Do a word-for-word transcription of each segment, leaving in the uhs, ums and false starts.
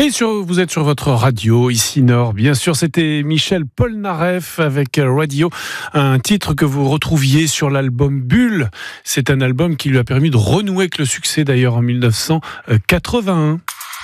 Et sur, vous êtes sur votre radio, ici Nord. Bien sûr, c'était Michel Polnareff avec Radio, un titre que vous retrouviez sur l'album Bulle. C'est un album qui lui a permis de renouer avec le succès d'ailleurs en mille neuf cent quatre-vingt-un.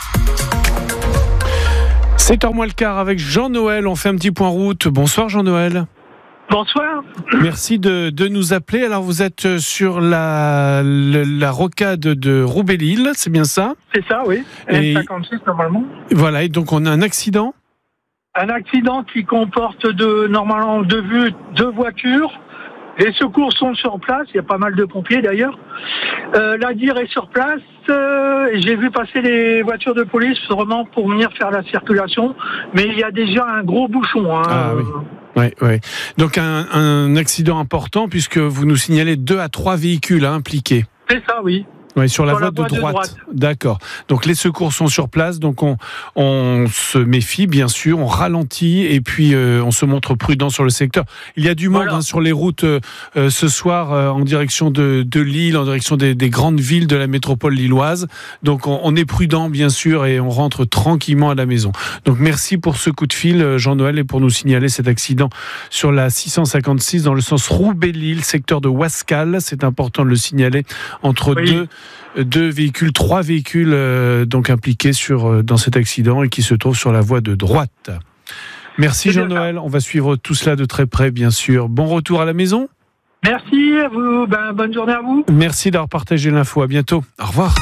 sept heures moins le quart avec Jean-Noël. On fait un petit point route. Bonsoir Jean-Noël. Bonsoir. Merci de, de nous appeler. Alors vous êtes sur la, la, la rocade de Roubaix-Lille, c'est bien ça ? C'est ça, oui. Et N cinquante-six normalement. Voilà, et donc on a un accident ? Un accident qui comporte de, normalement de vue deux voitures. Les secours sont sur place, il y a pas mal de pompiers d'ailleurs. Euh, la D I R est sur place euh, et j'ai vu passer les voitures de police vraiment pour venir faire la circulation. Mais il y a déjà un gros bouchon. Hein. Ah oui. Oui, oui. Donc un, un accident important puisque vous nous signalez deux à trois véhicules hein, impliqués. C'est ça, oui. Oui, sur la Sur voie, la de, voie de droite. droite. D'accord. Donc les secours sont sur place, donc on, on se méfie bien sûr, on ralentit et puis euh, on se montre prudent sur le secteur. Il y a du monde Voilà. hein, sur les routes euh, euh, ce soir euh, en direction de, de Lille, en direction des, des grandes villes de la métropole lilloise. Donc on, on est prudent bien sûr et on rentre tranquillement à la maison. Donc merci pour ce coup de fil Jean-Noël et pour nous signaler cet accident sur la six cent cinquante-six dans le sens Roubaix-Lille, secteur de Wascal. C'est important de le signaler entre oui. deux Deux véhicules, trois véhicules euh, donc impliqués sur, euh, dans cet accident et qui se trouvent sur la voie de droite. Merci Jean-Noël, on va suivre tout cela de très près bien sûr. Bon retour à la maison. Merci à vous, ben, bonne journée à vous. Merci d'avoir partagé l'info, à bientôt. Au revoir.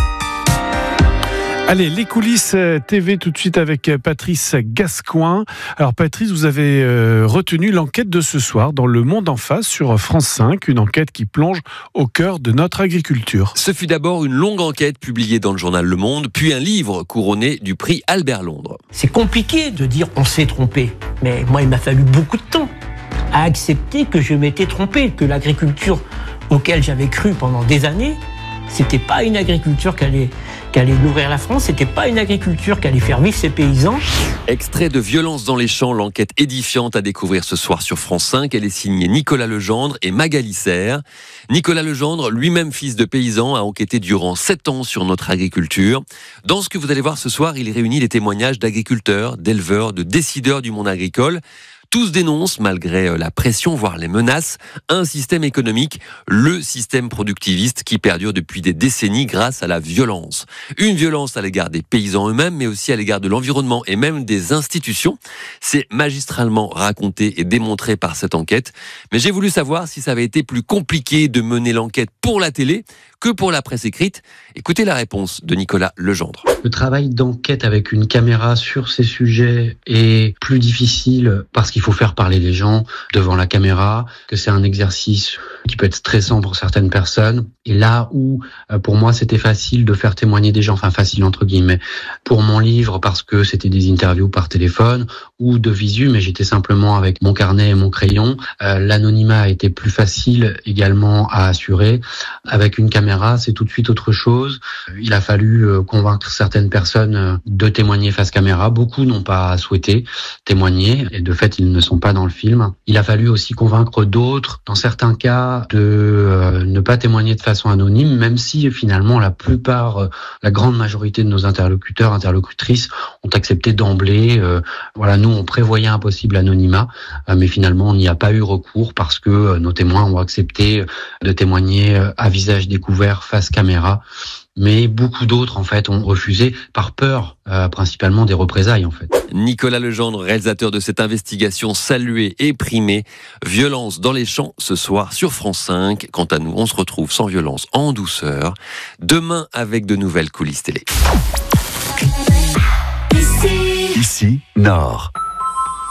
Allez, les coulisses T V tout de suite avec Patrice Gascoin. Alors Patrice, vous avez euh, retenu l'enquête de ce soir dans Le Monde en face sur France cinq, une enquête qui plonge au cœur de notre agriculture. Ce fut d'abord une longue enquête publiée dans le journal Le Monde, puis un livre couronné du prix Albert Londres. C'est compliqué de dire on s'est trompé, mais moi il m'a fallu beaucoup de temps à accepter que je m'étais trompé, que l'agriculture auquel j'avais cru pendant des années, c'était pas une agriculture qui allait, qui allait nourrir la France, c'était pas une agriculture qui allait faire vivre ses paysans. Extrait de Violence dans les champs, l'enquête édifiante à découvrir ce soir sur France cinq. Elle est signée Nicolas Legendre et Magali Serre. Nicolas Legendre, lui-même fils de paysan, a enquêté durant sept ans sur notre agriculture. Dans ce que vous allez voir ce soir, il réunit les témoignages d'agriculteurs, d'éleveurs, de décideurs du monde agricole. Tous dénoncent, malgré la pression, voire les menaces, un système économique, le système productiviste qui perdure depuis des décennies grâce à la violence. Une violence à l'égard des paysans eux-mêmes, mais aussi à l'égard de l'environnement et même des institutions. C'est magistralement raconté et démontré par cette enquête. Mais j'ai voulu savoir si ça avait été plus compliqué de mener l'enquête pour la télé que pour la presse écrite. Écoutez la réponse de Nicolas Legendre. Le travail d'enquête avec une caméra sur ces sujets est plus difficile parce qu'il faut faire parler les gens devant la caméra, que c'est un exercice qui peut être stressant pour certaines personnes. Et là où, pour moi, c'était facile de faire témoigner des gens, enfin facile entre guillemets, pour mon livre parce que c'était des interviews par téléphone ou de visu, mais j'étais simplement avec mon carnet et mon crayon. Euh, l'anonymat a été plus facile également à assurer. Avec une caméra, c'est tout de suite autre chose. Il a fallu euh, convaincre certaines personnes de témoigner face caméra. Beaucoup n'ont pas souhaité témoigner et de fait, ils ne sont pas dans le film. Il a fallu aussi convaincre d'autres, dans certains cas, de euh, ne pas témoigner de façon anonyme, même si finalement la plupart, euh, la grande majorité de nos interlocuteurs, interlocutrices ont accepté d'emblée. Euh, voilà, nous, on prévoyait un possible anonymat, euh, mais finalement, on n'y a pas eu recours parce que euh, nos témoins ont accepté de témoigner euh, à visage découvert face caméra. Mais beaucoup d'autres, en fait, ont refusé par peur, euh, principalement des représailles, en fait. Nicolas Legendre, réalisateur de cette investigation saluée et primée. Violence dans les champs ce soir sur France cinq. Quant à nous, on se retrouve sans violence, en douceur, demain avec de nouvelles coulisses télé. Ici, Ici Nord.